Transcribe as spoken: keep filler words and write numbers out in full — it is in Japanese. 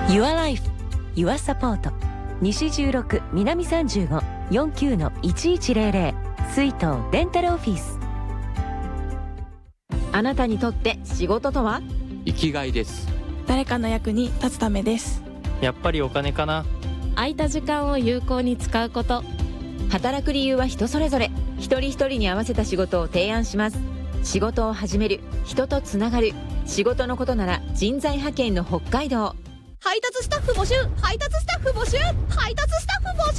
Your Life, Your Support 西じゅうろく南さんじゅうご よんきゅうのいちいちゼロゼロ水東デンタルオフィス。 あなたにとって仕事とは？ 生きがいです。 誰かの役に立つためです。 やっぱりお金かな。 空いた時間を有効に使うこと。 働く理由は人それぞれ。一人一人に合わせた仕事を提案します。仕事を始める、人とつながる、仕事のことなら人材派遣の北海道。 配達スタッフ募集配達スタッフ募集配達スタッフ募集